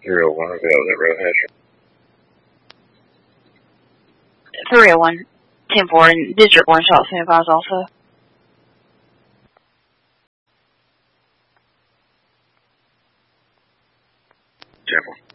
301 Velvet Road, Hatcher. 301, 10-4, and District 1 shots and advise also. Temple.